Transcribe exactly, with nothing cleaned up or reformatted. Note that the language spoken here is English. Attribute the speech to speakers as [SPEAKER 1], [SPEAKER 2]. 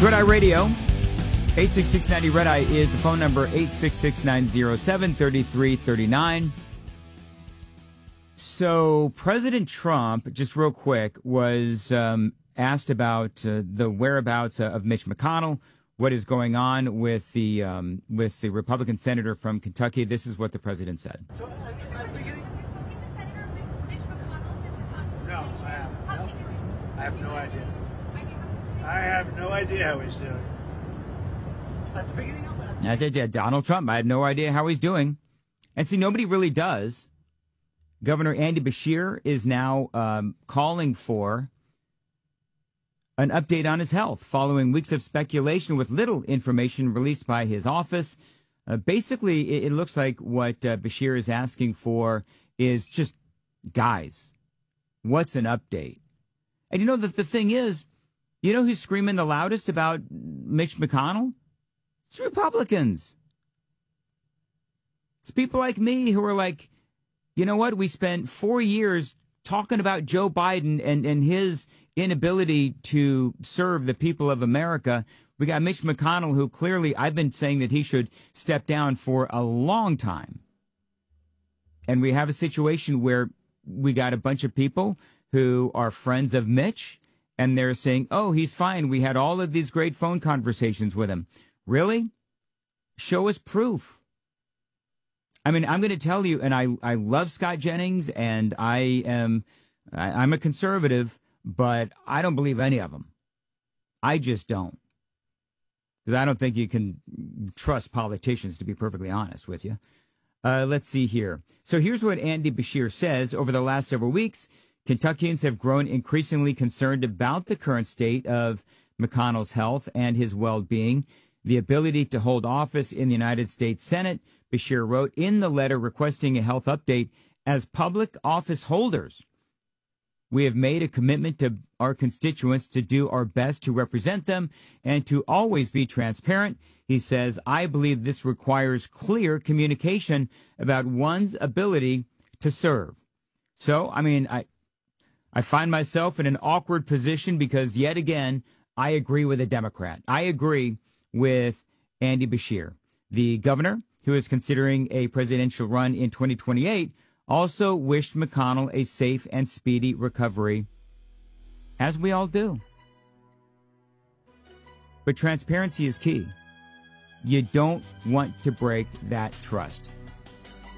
[SPEAKER 1] Red Eye Radio. eight six six ninety Red Eye is the phone number, eight six six nine zero seven three three three nine. So President Trump, just real quick, was um, asked about uh, the whereabouts uh, of Mitch McConnell, what is going on with the um, with the Republican senator from Kentucky. This is what the president said.
[SPEAKER 2] So, at the beginning, no, I have, no, I have no idea. I have no idea how he's doing. At the beginning of that.
[SPEAKER 1] That's it, yeah, Donald Trump. I have no idea how he's doing. And see, nobody really does. Governor Andy Beshear is now um, calling for an update on his health following weeks of speculation with little information released by his office. Uh, basically, it, it looks like what uh, Beshear is asking for is just, guys, what's an update? And you know, the, the thing is, you know who's screaming the loudest about Mitch McConnell? It's Republicans. It's people like me who are like, you know what? We spent four years talking about Joe Biden and, and his inability to serve the people of America. We got Mitch McConnell, who clearly I've been saying that he should step down for a long time. And we have a situation where we got a bunch of people who are friends of Mitch, and they're saying, oh, he's fine. We had all of these great phone conversations with him. Really? Show us proof. I mean, I'm going to tell you, and I, I love Scott Jennings, and I am, I, I'm a conservative, but I don't believe any of them. I just don't. Because I don't think you can trust politicians, to be perfectly honest with you. Uh, let's see here. So here's what Andy Beshear says. Over the last several weeks, Kentuckians have grown increasingly concerned about the current state of McConnell's health and his well-being, the ability to hold office in the United States Senate. Beshear wrote in the letter requesting a health update. As public office holders, we have made a commitment to our constituents to do our best to represent them and to always be transparent. He says, I believe this requires clear communication about one's ability to serve. So, I mean, I, I find myself in an awkward position because, yet again, I agree with a Democrat. I agree with Andy Beshear. The governor, who is considering a presidential run in twenty twenty-eight, also wished McConnell a safe and speedy recovery, as we all do. But transparency is key. You don't want to break that trust.